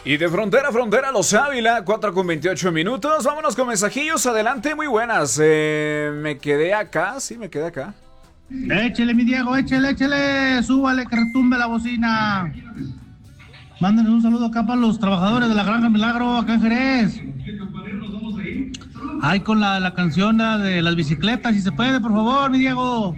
Y de frontera a frontera, Los Ávila, 4:28 minutos. Vámonos con mensajillos, adelante, muy buenas. Me quedé acá, sí, me quedé acá. Échele, mi Diego, échele, súbale, que retumbe la bocina. Mándenos un saludo acá para los trabajadores de la Granja Milagro, acá en Jerez. Ay, con la canción de las bicicletas, si se puede, por favor, mi Diego.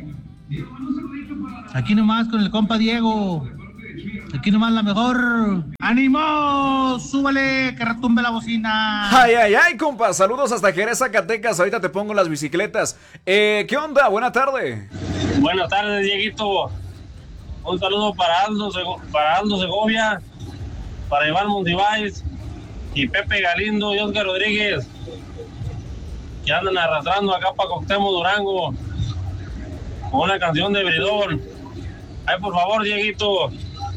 Aquí nomás con el compa Diego. Aquí nomás la mejor. ¡Ánimo! ¡Súbale, que retumbe la bocina! Ay, compa, saludos hasta Jerez, Zacatecas. Ahorita te pongo las bicicletas. ¿Qué onda? Buena tarde. Buenas tardes, Dieguito. Un saludo para Aldo Segovia, para Iván Mondibáez y Pepe Galindo y Oscar Rodríguez, que andan arrastrando acá para Cuauhtémoc, Durango, con una canción de Bridón. Ay, por favor, Dieguito.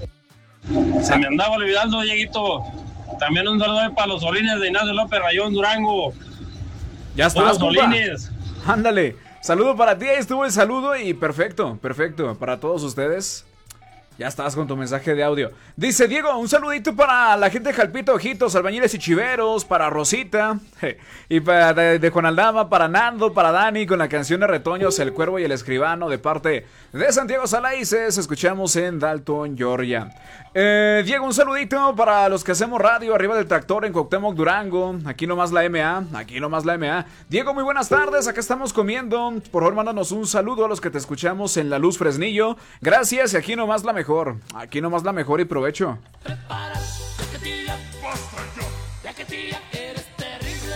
Se me andaba olvidando, Dieguito. También un saludo para los Solines de Ignacio López Rayón, Durango. Ya estás, compa. Solines. Ándale. Saludo para ti, ahí estuvo el saludo y perfecto, para todos ustedes. Ya estás con tu mensaje de audio. Dice Diego, un saludito para la gente de Jalpito, Ojitos, Albañiles y Chiveros, para Rosita, y para de Juan Aldama, para Nando, para Dani, con la canción de Retoños, El Cuervo y el Escribano, de parte de Santiago Salaices. Escuchamos en Dalton, Georgia. Diego, un saludito para los que hacemos radio arriba del tractor en Cuauhtémoc, Durango. Aquí nomás la MA. Diego, muy buenas tardes, acá estamos comiendo. Por favor, mándanos un saludo a los que te escuchamos en La Luz Fresnillo. Gracias, y aquí nomás la mejor. Aquí nomás la mejor y provecho. Prepara, yaquetilla, basta ya. Yaquetilla, eres terrible.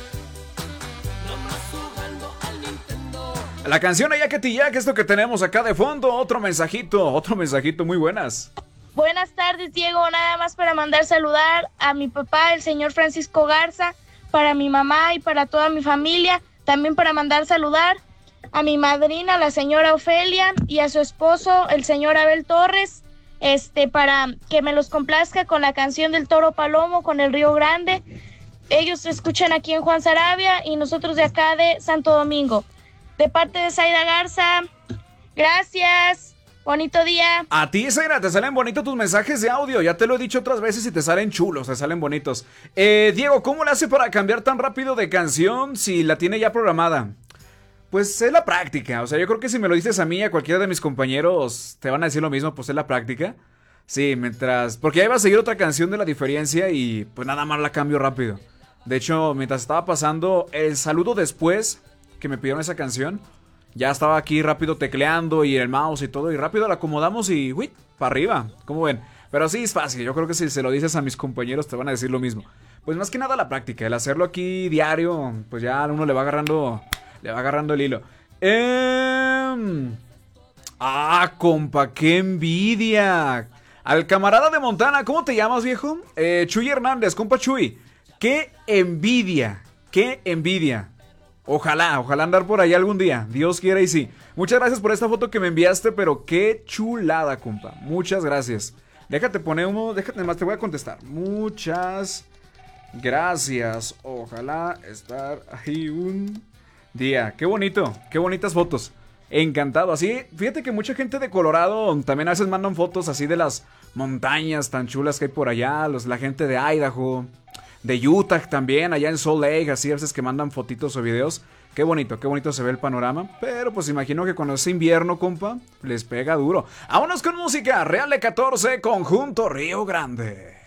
Nomás jugando al Nintendo. La canción de Yaquetilla, que es lo que tenemos acá de fondo. Otro mensajito, muy buenas. Buenas tardes, Diego. Nada más para mandar saludar a mi papá, el señor Francisco Garza, para mi mamá y para toda mi familia. También para mandar saludar a mi madrina, la señora Ofelia, y a su esposo, el señor Abel Torres, para que me los complazca con la canción del Toro Palomo, con el Río Grande. Ellos se escuchan aquí en Juan Sarabia y nosotros de acá de Santo Domingo. De parte de Zaida Garza, gracias. Bonito día. A ti, Zaira, te salen bonitos tus mensajes de audio. Ya te lo he dicho otras veces y te salen chulos, te salen bonitos. Diego, ¿cómo le hace para cambiar tan rápido de canción si la tiene ya programada? Pues es la práctica, o sea, yo creo que si me lo dices a mí, a cualquiera de mis compañeros, te van a decir lo mismo, pues es la práctica. Sí, porque ya iba a seguir otra canción de La Diferencia y pues nada más la cambio rápido. De hecho, mientras estaba pasando el saludo después que me pidieron esa canción, ya estaba aquí rápido tecleando y el mouse y todo, y rápido la acomodamos y ¡uy! Para arriba, ¿cómo ven? Pero sí es fácil, yo creo que si se lo dices a mis compañeros te van a decir lo mismo. Pues más que nada la práctica, el hacerlo aquí diario, pues ya uno le va agarrando el hilo. Compa, qué envidia. Al camarada de Montana, ¿cómo te llamas, viejo? Chuy Hernández, compa Chuy. Qué envidia. Ojalá andar por ahí algún día. Dios quiera y sí. Muchas gracias por esta foto que me enviaste, pero qué chulada, compa. Muchas gracias. Déjate más, te voy a contestar. Muchas gracias. Ojalá estar ahí un día. Qué bonito, qué bonitas fotos. Encantado. Así, fíjate que mucha gente de Colorado también a veces mandan fotos así de las montañas tan chulas que hay por allá. La gente de Idaho, de Utah también, allá en Salt Lake, así a veces que mandan fotitos o videos. Qué bonito se ve el panorama. Pero pues imagino que cuando es invierno, compa, les pega duro. Vámonos con música. Real de 14, Conjunto Río Grande.